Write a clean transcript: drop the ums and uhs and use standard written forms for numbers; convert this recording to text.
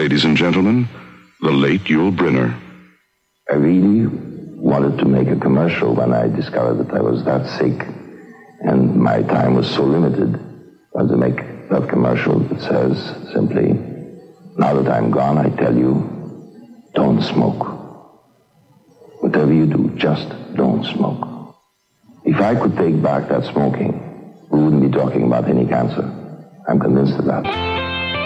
ladies and gentlemen, the late Yul Brynner. I really wanted to make a commercial when I discovered that I was that sick and my time was so limited. I had to make that commercial that says simply, now that I'm gone, I tell you, don't smoke. Whatever you do, just don't smoke. If I could take back that smoking, we wouldn't be talking about any cancer. I'm convinced of that.